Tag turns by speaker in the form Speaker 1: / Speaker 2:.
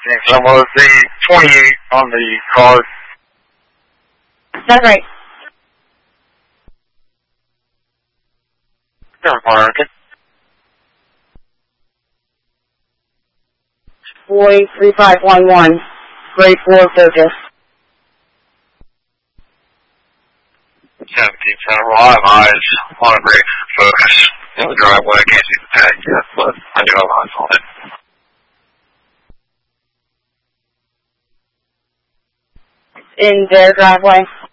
Speaker 1: So was the 28 on the card?
Speaker 2: That's right.
Speaker 1: Okay.
Speaker 2: Boy 3511. Grade 4 focus.
Speaker 1: 17 Center. Well, I have eyes on a break for focus in the driveway. I can't see the tag yet, but I do have eyes on it.
Speaker 2: In their driveway.